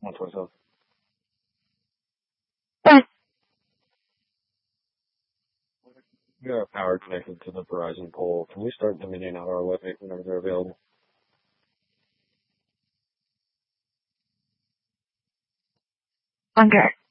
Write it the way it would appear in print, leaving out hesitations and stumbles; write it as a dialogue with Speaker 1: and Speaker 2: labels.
Speaker 1: 127. We got power connected to the Verizon pole. Can we start Dominion out our way whenever they're available?
Speaker 2: Bunker.